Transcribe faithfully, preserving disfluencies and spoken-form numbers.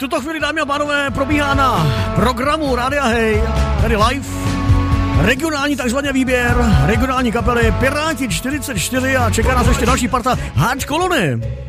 tuto chvíli, dámy a pánové, probíhá na programu Rádia Hej, tady live, regionální takzvaný výběr, regionální kapely Piráti čtyřicet čtyři a čeká nás ještě další parta Háč kolony.